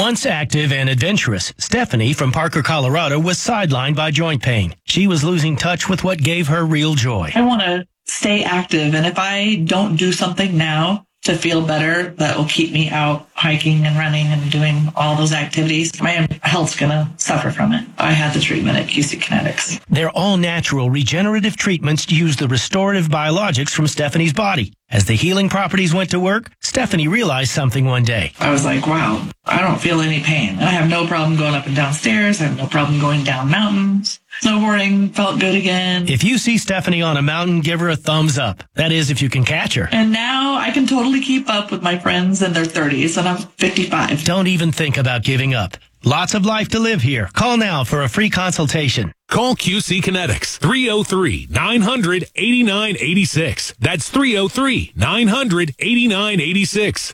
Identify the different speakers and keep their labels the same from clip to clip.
Speaker 1: Once active and adventurous, Stephanie from Parker, Colorado was sidelined by joint pain. She was losing touch with what gave her real joy.
Speaker 2: I want to stay active, and if I don't do something now to feel better, that will keep me out hiking and running and doing all those activities, my health's going to suffer from it. I had the treatment at QC Kinetics.
Speaker 1: Their all-natural regenerative treatments use the restorative biologics from Stephanie's body. As the healing properties went to work, Stephanie realized something one day.
Speaker 2: I was like, wow, I don't feel any pain. I have no problem going up and down stairs. I have no problem going down mountains. Snowboarding felt good again.
Speaker 1: If you see Stephanie on a mountain, give her a thumbs up. That is, if you can catch her.
Speaker 2: And now I can totally keep up with my friends in their 30s, and I'm 55.
Speaker 1: Don't even think about giving up. Lots of life to live here. Call now for a free consultation.
Speaker 3: Call QC Kinetics, 303-900-8986. That's 303-900-8986.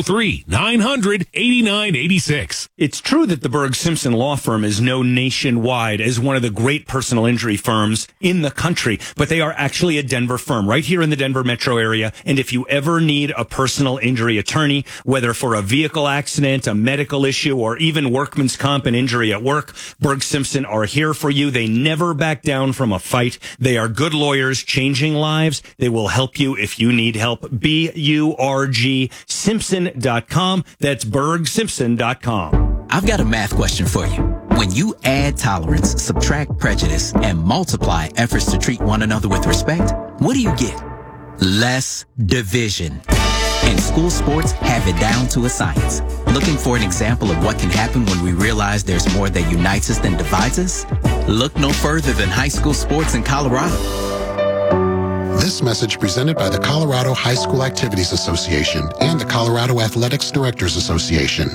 Speaker 3: 303-900-8986.
Speaker 4: It's true that the Berg Simpson Law Firm is known nationwide as one of the great personal injury firms in the country, but they are actually a Denver firm right here in the Denver metro area. And if you ever need a personal injury attorney, whether for a vehicle accident, a medical issue, or even workman's comp and injury at work, Berg Simpson are here for you. They never back down from a fight. They are good lawyers changing lives. They will help you if you need help. BURG Simpson.com. That's BergSimpson.com.
Speaker 5: I've got a math question for you. When you add tolerance, subtract prejudice, and multiply efforts to treat one another with respect, what do you get? Less division. And school sports have it down to a science. Looking for an example of what can happen when we realize there's more that unites us than divides us? Look no further than high school sports in Colorado.
Speaker 6: This message presented by the Colorado High School Activities Association and the Colorado Athletics Directors Association.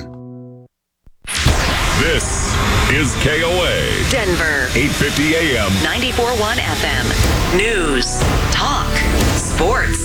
Speaker 7: This is KOA.
Speaker 8: Denver.
Speaker 7: 850 AM.
Speaker 8: 94.1 FM. News. Talk. Sports.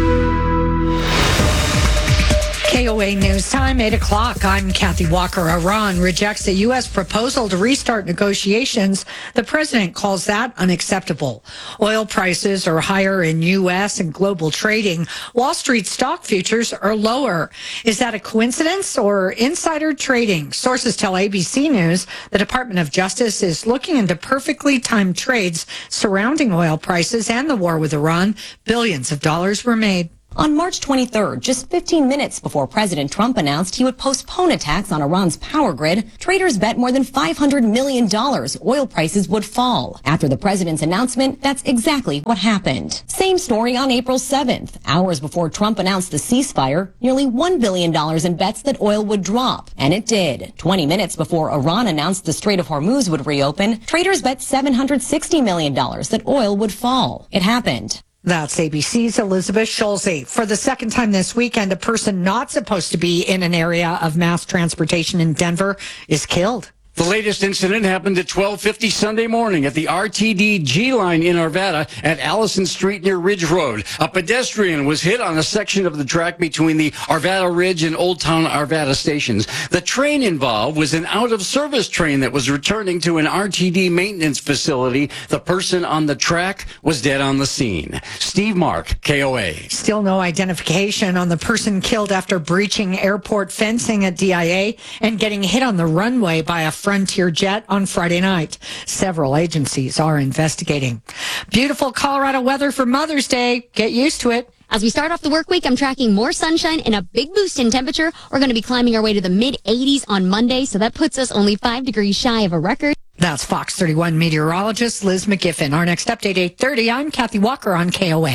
Speaker 9: KOA News Time, 8 o'clock. I'm Kathy Walker. Iran rejects a U.S. proposal to restart negotiations. The president calls that unacceptable. Oil prices are higher in U.S. and global trading. Wall Street stock futures are lower. Is that a coincidence or insider trading? Sources tell ABC News the Department of Justice is looking into perfectly timed trades surrounding oil prices and the war with Iran. Billions of dollars were made.
Speaker 10: On March 23rd, just 15 minutes before President Trump announced he would postpone attacks on Iran's power grid, traders bet more than $500 million oil prices would fall. After the president's announcement, that's exactly what happened. Same story on April 7th. Hours before Trump announced the ceasefire, nearly $1 billion in bets that oil would drop. And it did. 20 minutes before Iran announced the Strait of Hormuz would reopen, traders bet $760 million that oil would fall. It happened.
Speaker 9: That's ABC's Elizabeth Schulze. For the second time this weekend, a person not supposed to be in an area of mass transportation in Denver is killed.
Speaker 11: The latest incident happened at 12:50 Sunday morning at the RTD G line in Arvada at Allison Street near Ridge Road. A pedestrian was hit on a section of the track between the Arvada Ridge and Old Town Arvada stations. The train involved was an out-of-service train that was returning to an RTD maintenance facility. The person on the track was dead on the scene. Steve Mark, KOA.
Speaker 9: Still no identification on the person killed after breaching airport fencing at DIA and getting hit on the runway by a Frontier jet on Friday night. Several agencies are investigating. Beautiful Colorado weather for Mother's Day. Get used to it.
Speaker 12: As we start off the work week, I'm tracking more sunshine and a big boost in temperature. We're going to be climbing our way to the mid-80s on Monday, so that puts us only 5 degrees shy of a record.
Speaker 9: That's Fox 31 meteorologist Liz McGiffin. Our next update, 8:30. I'm Kathy Walker on KOA.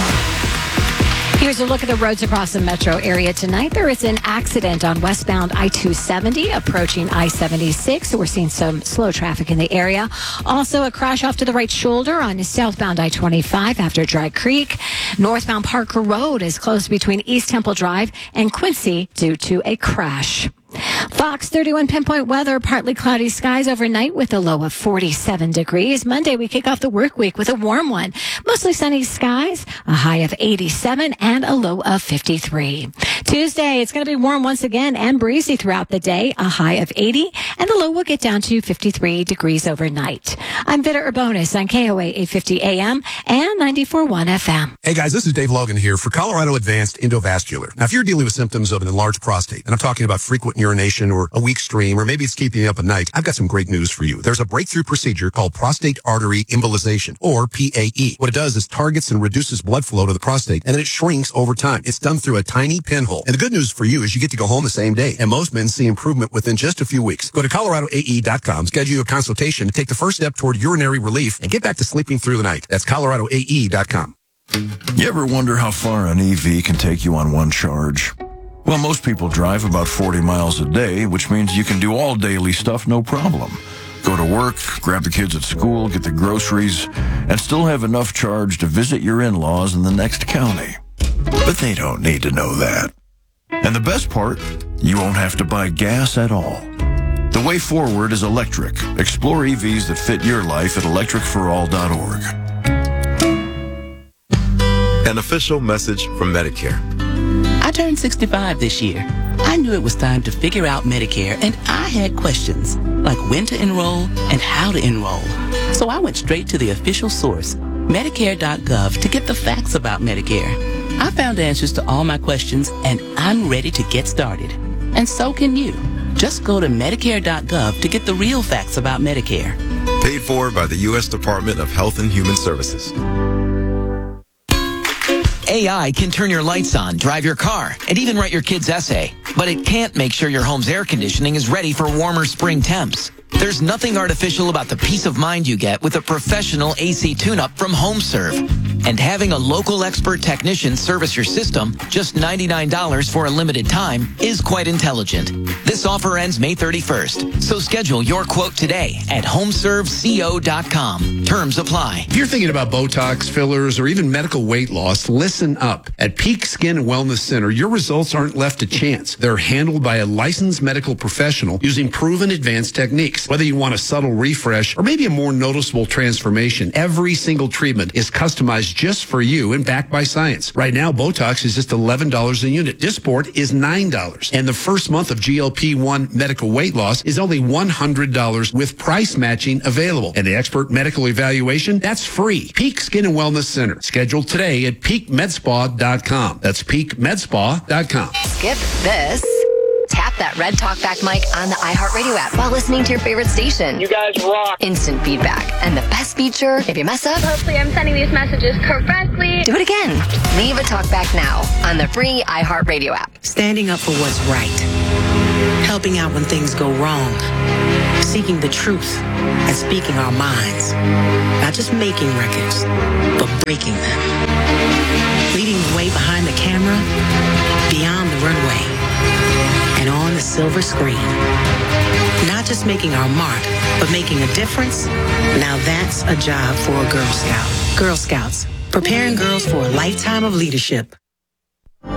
Speaker 13: Here's a look at the roads across the metro area tonight. There is an accident on westbound I-270 approaching I-76. So we're seeing some slow traffic in the area. Also, a crash off to the right shoulder on southbound I-25 after Dry Creek. Northbound Parker Road is closed between East Temple Drive and Quincy due to a crash. Fox 31 pinpoint weather, partly cloudy skies overnight with a low of 47 degrees. Monday, we kick off the work week with a warm one. Mostly sunny skies, a high of 87 and a low of 53. Tuesday, it's going to be warm once again and breezy throughout the day, a high of 80 and the low will get down to 53 degrees overnight. I'm Vita Urbonis on KOA 850 AM and 94.1 FM.
Speaker 14: Hey guys, this is Dave Logan here for Colorado Advanced Endovascular. Now, if you're dealing with symptoms of an enlarged prostate, and I'm talking about frequent urination constipation or a weak stream, or maybe it's keeping you up at night, I've got some great news for you. There's a breakthrough procedure called prostate artery embolization, or PAE. What it does is targets and reduces blood flow to the prostate, and then it shrinks over time. It's done through a tiny pinhole. And the good news for you is you get to go home the same day, and most men see improvement within just a few weeks. Go to ColoradoAE.com, schedule a consultation to take the first step toward urinary relief, and get back to sleeping through the night. That's ColoradoAE.com.
Speaker 15: You ever wonder how far an EV can take you on one charge? Well, most people drive about 40 miles a day, which means you can do all daily stuff no problem. Go to work, grab the kids at school, get the groceries, and still have enough charge to visit your in-laws in the next county. But they don't need to know that. And the best part, you won't have to buy gas at all. The way forward is electric. Explore EVs that fit your life at electricforall.org.
Speaker 16: An official message from Medicare.
Speaker 17: I turned 65 this year. I knew it was time to figure out Medicare, and I had questions, like when to enroll and how to enroll. So I went straight to the official source, Medicare.gov, to get the facts about Medicare. I found answers to all my questions, and I'm ready to get started. And so can you. Just go to Medicare.gov to get the real facts about Medicare.
Speaker 16: Paid for by the U.S. Department of Health and Human Services.
Speaker 18: AI can turn your lights on, drive your car, and even write your kid's essay. But it can't make sure your home's air conditioning is ready for warmer spring temps. There's nothing artificial about the peace of mind you get with a professional AC tune-up from HomeServe. And having a local expert technician service your system, just $99 for a limited time, is quite intelligent. This offer ends May 31st, so schedule your quote today at homeserveco.com. Terms apply.
Speaker 19: If you're thinking about Botox, fillers, or even medical weight loss, listen up. At Peak Skin and Wellness Center, your results aren't left to chance. They're handled by a licensed medical professional using proven advanced techniques. Whether you want a subtle refresh or maybe a more noticeable transformation, every single treatment is customized just for you and backed by science. Right now, Botox is just $11 a unit. Dysport is $9. And the first month of GLP-1 medical weight loss is only $100 with price matching available. And the expert medical evaluation, that's free. Peak Skin and Wellness Center. Scheduled today at peakmedspa.com. That's peakmedspa.com.
Speaker 8: Skip this. Tap that red talkback mic on the iHeartRadio app while listening to your favorite station. You guys rock. Instant feedback. And the best feature, if you mess up,
Speaker 20: hopefully I'm sending these messages correctly.
Speaker 8: Do it again. Leave a talkback now on the free iHeartRadio app.
Speaker 21: Standing up for what's right. Helping out when things go wrong. Seeking the truth and speaking our minds. Not just making records, but breaking them. Leading the way behind the camera, beyond the runway, and on the silver screen. Not just making our mark, but making a difference. Now that's a job for a Girl Scout. Girl Scouts, preparing girls for a lifetime of leadership.